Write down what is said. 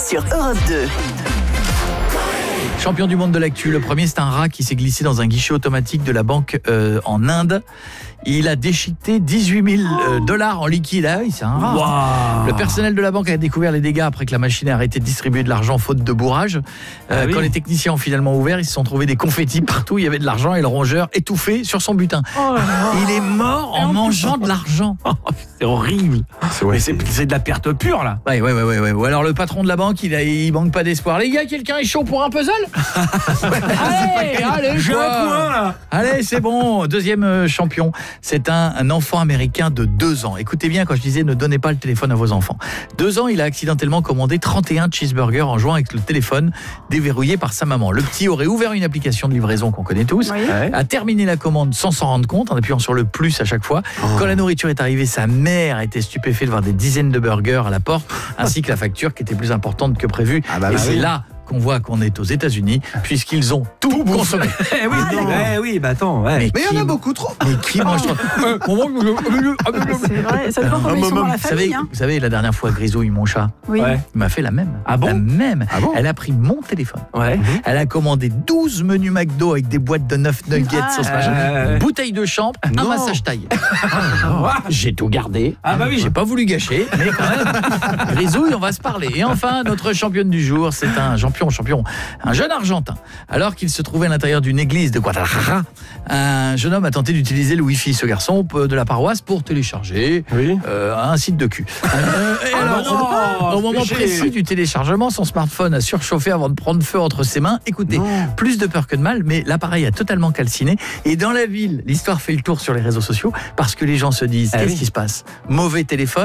sur Europe 2. Champion du monde de l'actu, le premier c'est un rat qui s'est glissé dans un guichet automatique de la banque en Inde. Il a déchiqueté 18 000 $ en liquide. Ah oui, c'est un rat. Wow. Le personnel de la banque a découvert les dégâts après que la machine ait arrêté de distribuer de l'argent faute de bourrage. Quand les techniciens ont finalement ouvert, ils se sont trouvés des confettis partout. Il y avait de l'argent et le rongeur étouffé sur son butin. Il est mort en mangeant de l'argent. C'est horrible. Mais c'est de la perte pure là. Ouais. Ou alors le patron de la banque, il manque pas d'espoir. Les gars, quelqu'un est chaud pour un puzzle? Allez, J'ai un coin là. Allez, c'est bon. Deuxième champion, c'est un enfant américain de 2 ans. Écoutez bien quand je disais ne donnez pas le téléphone à vos enfants. 2 ans, il a accidentellement commandé 31 cheeseburgers en jouant avec le téléphone déverrouillé par sa maman. Le petit aurait ouvert une application de livraison qu'on connaît tous, a terminé la commande sans s'en rendre compte en appuyant sur le plus à chaque fois. Quand la nourriture est arrivée, sa mère était stupéfaite de voir des dizaines de burgers à la porte ainsi que la facture qui était plus importante que prévu. C'est là qu'on voit qu'on est aux États-Unis puisqu'ils ont tout consommé. Attends. Mais il y en a beaucoup trop. Mais qui mange trop? C'est vrai, ça dépend comment ils sont dans la famille. Vous savez, la dernière fois, Grisouille, mon chat, il m'a fait la même. Ah bon? La même. Ah bon? Elle a pris mon téléphone. Ouais. Elle a commandé 12 menus McDo avec des boîtes de 9 nuggets, sauce machin, une bouteille de champ, un massage taille. J'ai tout gardé. J'ai pas voulu gâcher, mais quand même. Grisouille, on va se parler. Et enfin, notre championne du jour, c'est un champion, un jeune Argentin. Alors qu'il se trouvait à l'intérieur d'une église de Guadalajara, un jeune homme a tenté d'utiliser le Wi-Fi, ce garçon de la paroisse, pour télécharger un site de cul. Au moment précis du téléchargement, son smartphone a surchauffé avant de prendre feu entre ses mains. Écoutez, plus de peur que de mal, mais l'appareil a totalement calciné. Et dans la ville, l'histoire fait le tour sur les réseaux sociaux parce que les gens se disent, qu'est-ce qui se passe? Mauvais téléphone.